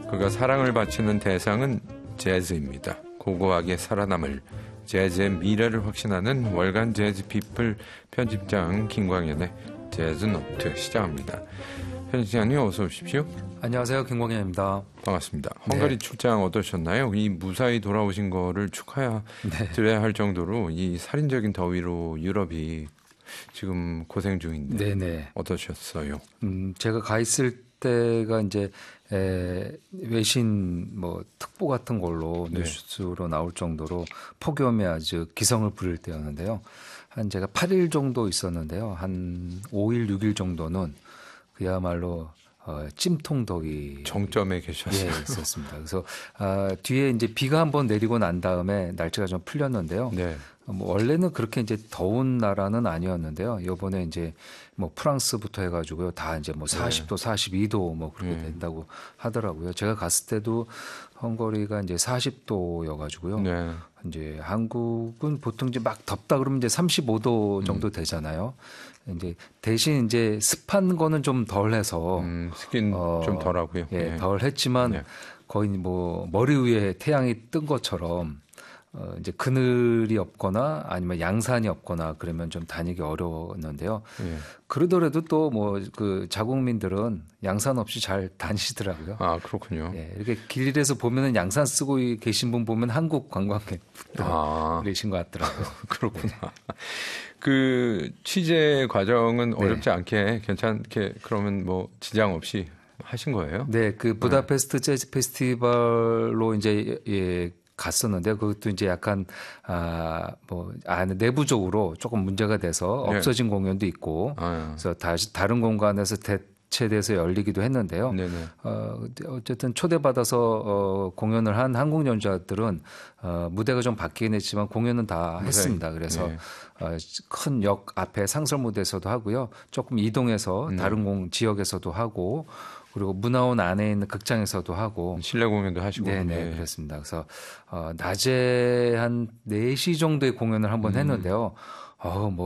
그가 사랑을 바치는 대상은 재즈입니다. 고고하게 살아남을 재즈의 미래를 확신하는 월간 재즈 피플 편집장 김광현의 재즈 노트 시작합니다. 편집장님 어서 오십시오. 안녕하세요. 김광현입니다. 반갑습니다. 헝가리 출장 어떠셨나요? 이 무사히 돌아오신 거를 축하드려야 할 정도로 이 살인적인 더위로 유럽이 지금 고생 중인데 네네. 어떠셨어요? 제가 가 있을 때가 이제 외신 특보 같은 걸로 뉴스로 나올 정도로 폭염이 아주 기성을 부릴 때였는데요. 한 제가 8일 정도 있었는데요. 한 5일, 6일 정도는 그야말로 찜통 더위 정점에 계셨어요. 예, 있었습니다. 그래서 뒤에 이제 비가 한번 내리고 난 다음에 날씨가 좀 풀렸는데요. 네. 원래는 그렇게 이제 더운 나라는 아니었는데요. 이번에 이제 프랑스부터 해가지고요. 다 이제 40도, 42도 그렇게 된다고 하더라고요. 제가 갔을 때도 헝가리가 이제 40도여가지고요. 네. 이제 한국은 보통 이제 막 덥다 그러면 이제 35도 정도 되잖아요. 이제 대신 이제 습한 거는 좀 덜해서 습긴 좀 덜하고요. 예, 덜했지만 거의 머리 위에 태양이 뜬 것처럼 이제 그늘이 없거나 아니면 양산이 없거나 그러면 좀 다니기 어려웠는데요. 그러더라도 또 그 자국민들은 양산 없이 잘 다니시더라고요. 아, 그렇군요. 예, 이렇게 길에서 보면은 양산 쓰고 계신 분 보면 한국 관광객 그러신 것 같더라고요. 그렇구나. 그 취재 과정은 어렵지 않게 괜찮게 그러면 지장 없이 하신 거예요? 네, 그 부다페스트 재즈 페스티벌로 이제 갔었는데 그것도 이제 약간 내부적으로 조금 문제가 돼서 없어진 공연도 있고 그래서 다른 공간에서 대체돼서 열리기도 했는데요. 어쨌든 초대받아서 공연을 한 한국 연주자들은 무대가 좀 바뀌긴 했지만 공연은 다 했습니다. 그래서 큰 역 앞에 상설 무대에서도 하고요. 조금 이동해서 다른 지역에서도 하고 그리고 문화원 안에 있는 극장에서도 하고 실내 공연도 하시고 네네 그렇습니다. 그래서 낮에 한 4시 정도의 공연을 한번 했는데요.